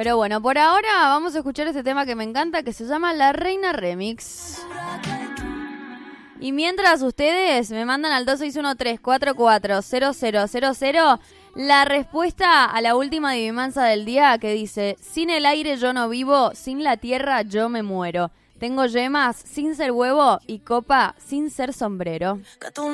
Pero bueno, por ahora vamos a escuchar este tema que me encanta, que se llama La Reina Remix. Y mientras ustedes me mandan al 2613440000 la respuesta a la última adivinanza del día, que dice: sin el aire yo no vivo, sin la tierra yo me muero. Tengo yemas sin ser huevo y copa sin ser sombrero.